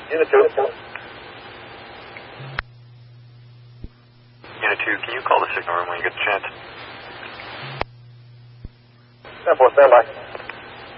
Unit 2. Unit 2, can you call the signal room when you get the chance? 10-4, stand by.